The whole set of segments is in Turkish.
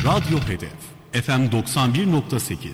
Radyo Hedef FM 91.8.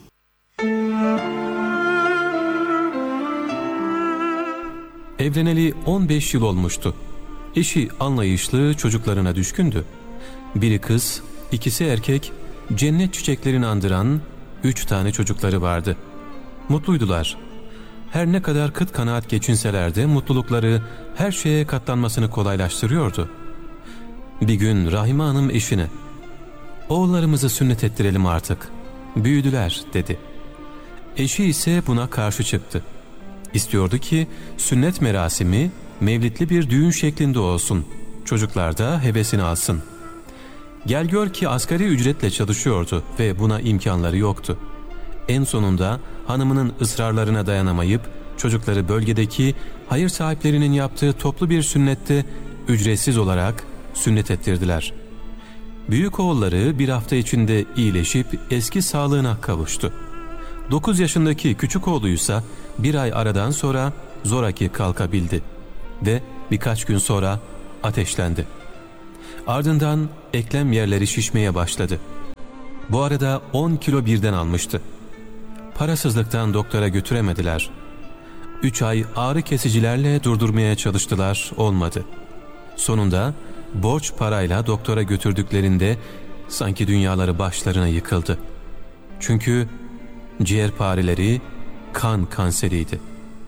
Evleneli 15 yıl olmuştu. Eşi anlayışlı, çocuklarına düşkündü. Biri kız, ikisi erkek, cennet çiçeklerini andıran 3 tane çocukları vardı. Mutluydular. Her ne kadar kıt kanaat geçinseler de mutlulukları her şeye katlanmasını kolaylaştırıyordu. Bir gün Rahime Hanım eşine, "Oğullarımızı sünnet ettirelim artık. Büyüdüler," dedi. Eşi ise buna karşı çıktı. İstiyordu ki sünnet merasimi mevlidli bir düğün şeklinde olsun. Çocuklar da hevesini alsın. Gel gör ki asgari ücretle çalışıyordu ve buna imkanları yoktu. En sonunda hanımının ısrarlarına dayanamayıp çocukları bölgedeki hayır sahiplerinin yaptığı toplu bir sünnette ücretsiz olarak sünnet ettirdiler. Büyük oğulları bir hafta içinde iyileşip eski sağlığına kavuştu. 9 yaşındaki küçük oğluysa bir ay aradan sonra zoraki kalkabildi ve birkaç gün sonra ateşlendi. Ardından eklem yerleri şişmeye başladı. Bu arada 10 kilo birden almıştı. Parasızlıktan doktora götüremediler. 3 ay ağrı kesicilerle durdurmaya çalıştılar, olmadı. Sonunda borç parayla doktora götürdüklerinde sanki dünyaları başlarına yıkıldı. Çünkü ciğerpareleri kan kanseriydi.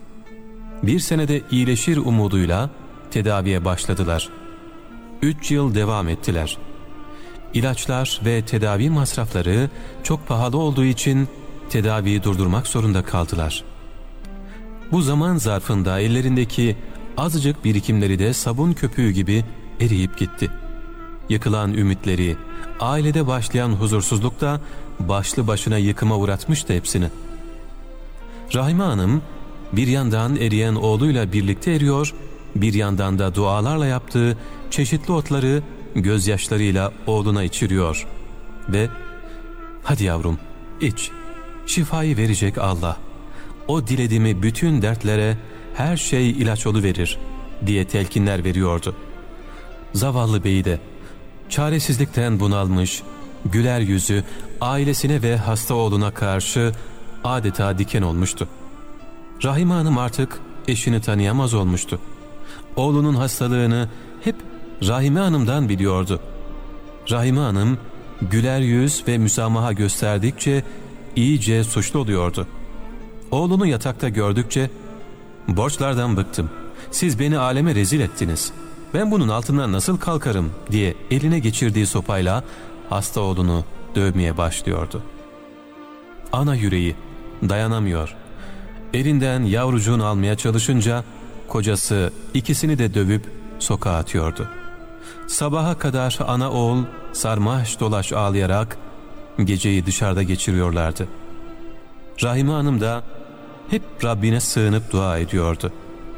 1 senede iyileşir umuduyla tedaviye başladılar. 3 yıl devam ettiler. İlaçlar ve tedavi masrafları çok pahalı olduğu için tedaviyi durdurmak zorunda kaldılar. Bu zaman zarfında ellerindeki azıcık birikimleri de sabun köpüğü gibi eriyip gitti. Yıkılan ümitleri, ailede başlayan huzursuzluk da başlı başına yıkıma uğratmıştı hepsini. Rahime Hanım bir yandan eriyen oğluyla birlikte eriyor, bir yandan da dualarla yaptığı çeşitli otları gözyaşlarıyla oğluna içiriyor ve "Hadi yavrum, iç, şifayı verecek Allah. O dilediğimi bütün dertlere her şey ilaç oluverir," diye telkinler veriyordu. Zavallı beyi de çaresizlikten bunalmış, güler yüzü ailesine ve hasta oğluna karşı adeta diken olmuştu. Rahime Hanım artık eşini tanıyamaz olmuştu. Oğlunun hastalığını hep Rahime Hanım'dan biliyordu. Rahime Hanım güler yüz ve müsamaha gösterdikçe iyice suçlu oluyordu. Oğlunu yatakta gördükçe "Borçlardan bıktım. Siz beni aleme rezil ettiniz. Ben bunun altından nasıl kalkarım?" diye eline geçirdiği sopayla hasta oğlunu dövmeye başlıyordu. Ana yüreği dayanamıyor. Elinden yavrucuğunu almaya çalışınca kocası ikisini de dövüp sokağa atıyordu. Sabaha kadar ana oğul sarmaş dolaş ağlayarak geceyi dışarıda geçiriyorlardı. Rahime Hanım da hep Rabbine sığınıp dua ediyordu.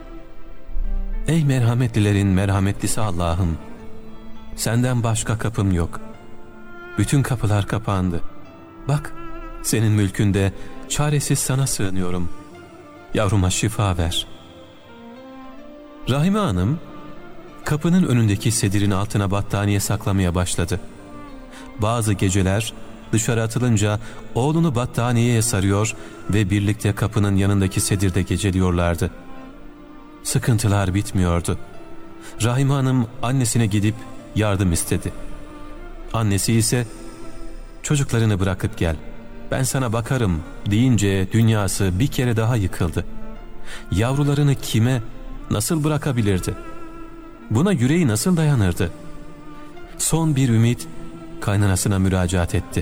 "Ey merhametlilerin merhametlisi Allah'ım, senden başka kapım yok. Bütün kapılar kapandı. Bak, senin mülkünde çaresiz sana sığınıyorum. Yavruma şifa ver." Rahime Hanım kapının önündeki sedirin altına battaniye saklamaya başladı. Bazı geceler dışarı atılınca oğlunu battaniyeye sarıyor ve birlikte kapının yanındaki sedirde geceliyorlardı. Sıkıntılar bitmiyordu. Rahime Hanım annesine gidip yardım istedi. Annesi ise "Çocuklarını bırakıp gel, ben sana bakarım," deyince dünyası bir kere daha yıkıldı. Yavrularını kime, nasıl bırakabilirdi? Buna yüreği nasıl dayanırdı? Son bir ümit kaynanasına müracaat etti.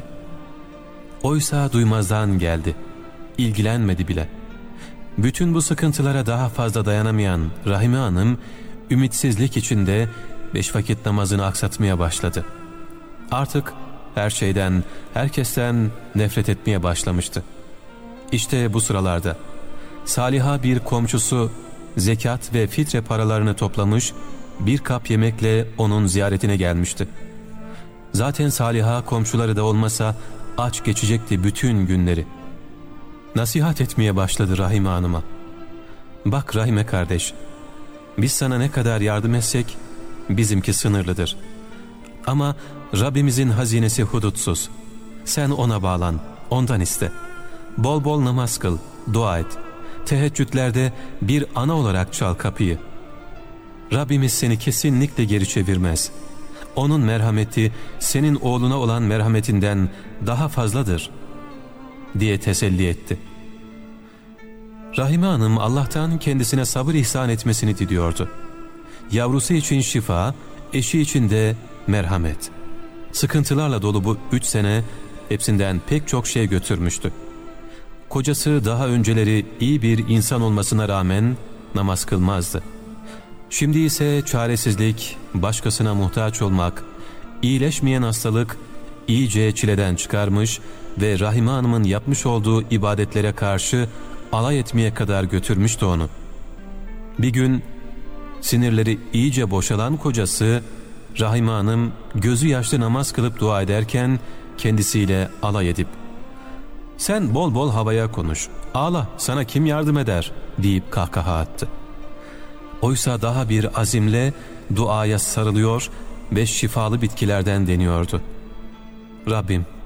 Oysa duymazdan geldi. İlgilenmedi bile. Bütün bu sıkıntılara daha fazla dayanamayan Rahime Hanım ümitsizlik içinde 5 vakit namazını aksatmaya başladı. Artık her şeyden, herkesten nefret etmeye başlamıştı. İşte bu sıralarda Saliha bir komşusu zekat ve fitre paralarını toplamış, bir kap yemekle onun ziyaretine gelmişti. Zaten Saliha komşuları da olmasa aç geçecekti bütün günleri. Nasihat etmeye başladı Rahime Hanım'a. "Bak Rahime kardeş, biz sana ne kadar yardım etsek bizimki sınırlıdır. Ama Rabbimizin hazinesi hudutsuz. Sen ona bağlan, ondan iste. Bol bol namaz kıl, dua et. Teheccüdlerde bir ana olarak çal kapıyı. Rabbimiz seni kesinlikle geri çevirmez. Onun merhameti senin oğluna olan merhametinden daha fazladır diye teselli etti. Rahime Hanım Allah'tan kendisine sabır ihsan etmesini diliyordu. Yavrusu için şifa, eşi için de merhamet. Sıkıntılarla dolu bu 3 sene hepsinden pek çok şey götürmüştü. Kocası daha önceleri iyi bir insan olmasına rağmen namaz kılmazdı. Şimdi ise çaresizlik, başkasına muhtaç olmak, iyileşmeyen hastalık iyice çileden çıkarmış ve Rahime Hanım'ın yapmış olduğu ibadetlere karşı alay etmeye kadar götürmüştü onu. Bir gün sinirleri iyice boşalan kocası, Rahime Hanım gözü yaşlı namaz kılıp dua ederken kendisiyle alay edip "Sen bol bol havaya konuş, ağla, sana kim yardım eder?" deyip kahkaha attı. Oysa daha bir azimle duaya sarılıyor ve şifalı bitkilerden deniyordu. Rabbim